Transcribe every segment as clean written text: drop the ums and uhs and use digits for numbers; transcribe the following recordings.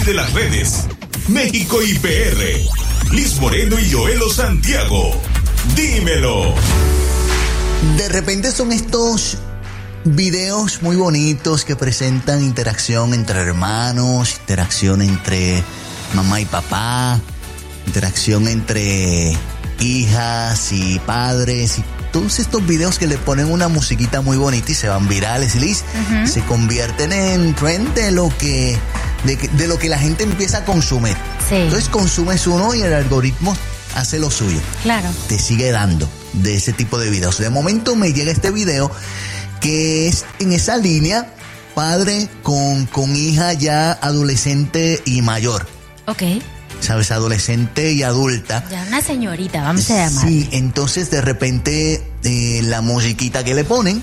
de las redes. México y PR. Liz Moreno y Joelo Santiago. Dímelo. De repente son estos videos muy bonitos que presentan interacción entre hermanos, interacción entre mamá y papá, interacción entre hijas y padres, y todos estos videos que le ponen una musiquita muy bonita y se van virales, Liz, se convierten en trend de lo que la gente empieza a consumir. Sí. Entonces consumes uno y el algoritmo hace lo suyo. Claro. Te sigue dando de ese tipo de videos. De momento me llega este video que es en esa línea, padre con hija ya adolescente y mayor. Ok. ¿Sabes? Adolescente y adulta. Ya una señorita, vamos a llamar. Sí, entonces de repente la musiquita que le ponen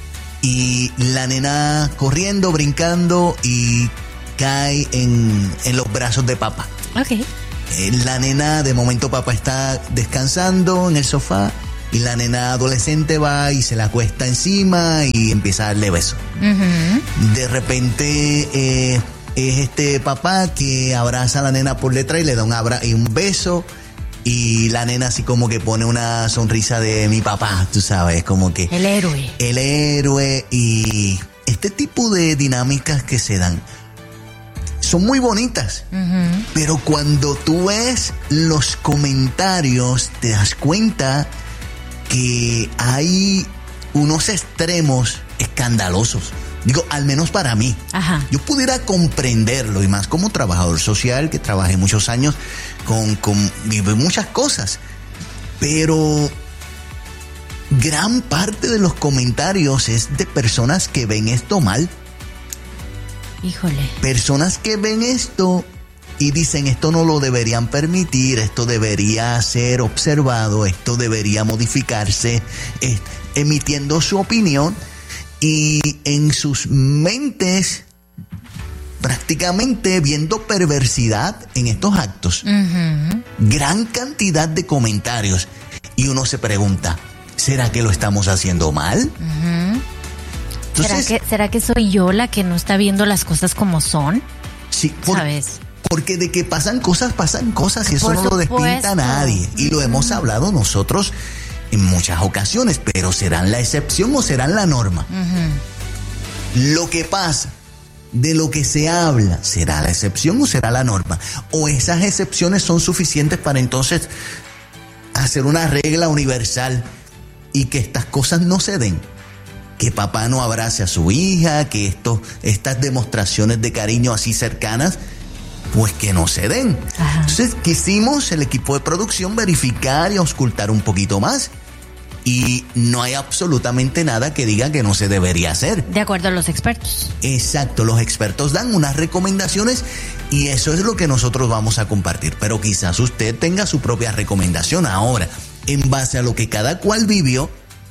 y la nena corriendo, brincando y cae en los brazos de papá. Ok. La nena, de momento papá está descansando en el sofá y la nena adolescente va y se la acuesta encima y empieza a darle besos. De repente es este papá que abraza a la nena por detrás y le da un beso, y la nena así como que pone una sonrisa de mi papá, tú sabes, como que el héroe. Y este tipo de dinámicas que se dan son muy bonitas, pero cuando tú ves los comentarios te das cuenta que hay unos extremos escandalosos. Digo, al menos para mí. Ajá. Yo pudiera comprenderlo, y más como trabajador social, que trabajé muchos años con muchas cosas. Pero gran parte de los comentarios es de personas que ven esto mal. Híjole. Personas que ven esto y dicen, esto no lo deberían permitir, esto debería ser observado, esto debería modificarse, emitiendo su opinión, y en sus mentes prácticamente viendo perversidad en estos actos. Gran cantidad de comentarios, y uno se pregunta, ¿será que lo estamos haciendo mal? Entonces, ¿Será que soy yo la que no está viendo las cosas como son? Sí, ¿sabes? Porque de que pasan cosas, y eso Por no lo despinta supuesto. nadie. Y lo hemos hablado nosotros en muchas ocasiones, pero ¿serán la excepción o serán la norma? Lo que pasa, de lo que se habla, ¿será la excepción o será la norma? ¿O esas excepciones son suficientes para entonces hacer una regla universal y que estas cosas no se den? Que papá no abrace a su hija, que estas demostraciones de cariño así cercanas, pues que no se den. Ajá. Entonces quisimos, el equipo de producción, verificar y auscultar un poquito más, y no hay absolutamente nada que diga que no se debería hacer. De acuerdo a los expertos. Exacto, los expertos dan unas recomendaciones y eso es lo que nosotros vamos a compartir, pero quizás usted tenga su propia recomendación. Ahora, en base a lo que cada cual vivió,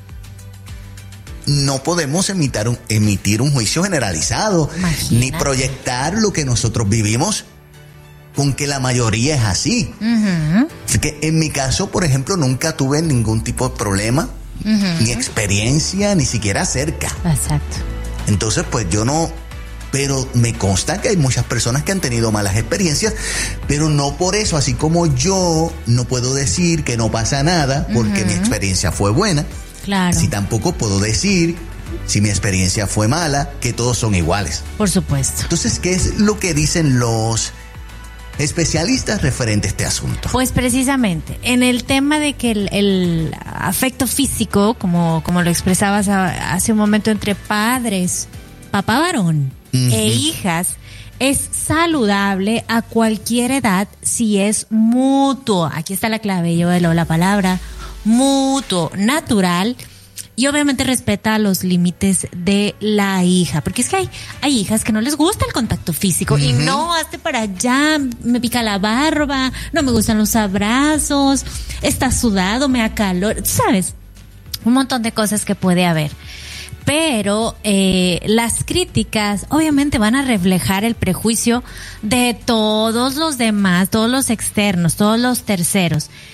no podemos emitir un juicio generalizado. Imagínate. Ni proyectar lo que nosotros vivimos con que la mayoría es así. Así que en mi caso, por ejemplo, nunca tuve ningún tipo de problema, ni experiencia, ni siquiera cerca. Exacto. Entonces, pues yo no... Pero me consta que hay muchas personas que han tenido malas experiencias, pero no por eso, así como yo no puedo decir que no pasa nada porque mi experiencia fue buena. Claro. Así tampoco puedo decir, si mi experiencia fue mala, que todos son iguales. Por supuesto. Entonces, ¿qué es lo que dicen los especialistas referente a este asunto? Pues precisamente, en el tema de que el afecto físico, como lo expresabas hace un momento, entre padres, papá varón e hijas, es saludable a cualquier edad si es mutuo. Aquí está la clave, yo la palabra mutuo, natural, y obviamente respeta los límites de la hija, porque es que hay hijas que no les gusta el contacto físico y no, hazte para allá, me pica la barba, no me gustan los abrazos, está sudado, me acalora, ¿sabes? Un montón de cosas que puede haber. Pero las críticas obviamente van a reflejar el prejuicio de todos los demás, todos los externos, todos los terceros.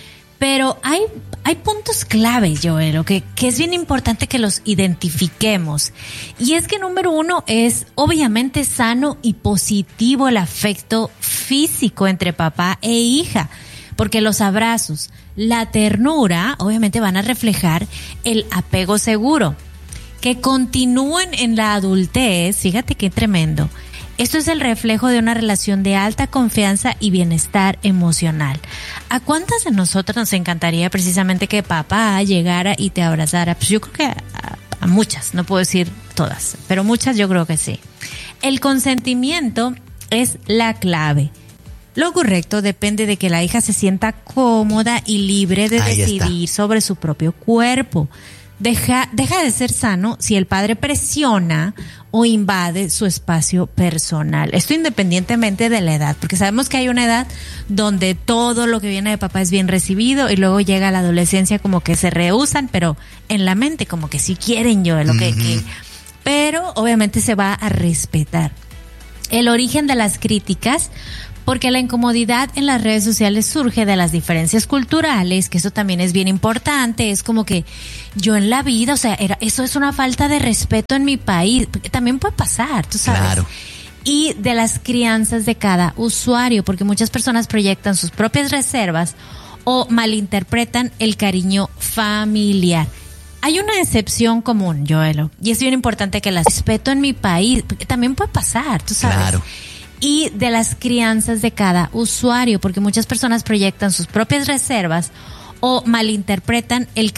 Pero hay puntos claves, Joel, que es bien importante que los identifiquemos. Y es que número 1 es obviamente sano y positivo el afecto físico entre papá e hija, porque los abrazos, la ternura, obviamente van a reflejar el apego seguro. Que continúen en la adultez, fíjate qué tremendo. Esto es el reflejo de una relación de alta confianza y bienestar emocional. ¿A cuántas de nosotras nos encantaría precisamente que papá llegara y te abrazara? Pues yo creo que a muchas, no puedo decir todas, pero muchas yo creo que sí. El consentimiento es la clave. Lo correcto depende de que la hija se sienta cómoda y libre de decidir sobre su propio cuerpo. Deja de ser sano si el padre presiona o invade su espacio personal. Esto independientemente de la edad, porque sabemos que hay una edad donde todo lo que viene de papá es bien recibido y luego llega la adolescencia como que se rehúsan, pero en la mente como que sí quieren pero obviamente se va a respetar. El origen de las críticas, porque la incomodidad en las redes sociales surge de las diferencias culturales, que eso también es bien importante. Es como que yo en la vida, eso es una falta de respeto en mi país. También puede pasar, tú sabes. Claro. Y de las crianzas de cada usuario, porque muchas personas proyectan sus propias reservas o malinterpretan el cariño familiar. Hay una excepción común, Joelo, y es bien importante que el respeto en mi país, porque también puede pasar, tú sabes. Claro. Y de las crianzas de cada usuario, porque muchas personas proyectan sus propias reservas o malinterpretan el